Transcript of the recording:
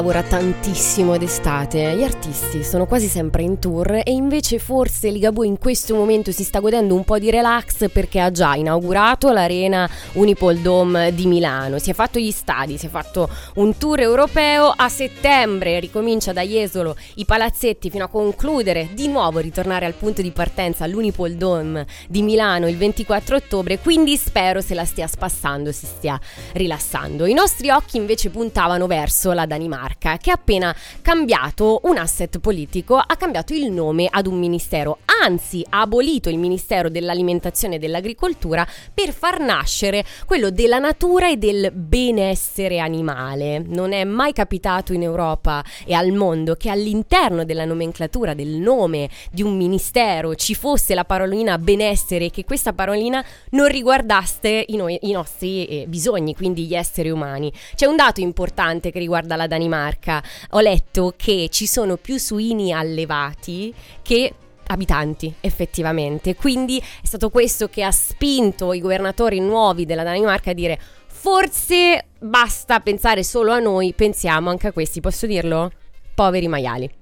Lavora tantissimo d'estate, gli artisti sono quasi sempre in tour e invece forse Ligabue in questo momento si sta godendo un po' di relax perché ha già inaugurato l'Arena Unipol Dome di Milano, si è fatto gli stadi, si è fatto un tour europeo, a settembre ricomincia da Jesolo i palazzetti fino a concludere di nuovo, ritornare al punto di partenza all'Unipol Dome di Milano il 24 ottobre, quindi spero se la stia spassando, si stia rilassando. I nostri occhi invece puntavano verso la Danimarca, che ha appena cambiato un asset politico, ha cambiato il nome ad un ministero, anzi ha abolito il Ministero dell'Alimentazione e dell'Agricoltura per far nascere quello della natura e del benessere animale. Non è mai capitato in Europa e al mondo che all'interno della nomenclatura del nome di un ministero ci fosse la parolina benessere e che questa parolina non riguardasse i nostri bisogni, quindi gli esseri umani. C'è un dato importante che riguarda la Danimarca. Ho letto che ci sono più suini allevati che abitanti effettivamente, quindi è stato questo che ha spinto i governatori nuovi della Danimarca a dire forse basta pensare solo a noi, pensiamo anche a questi, posso dirlo? Poveri maiali.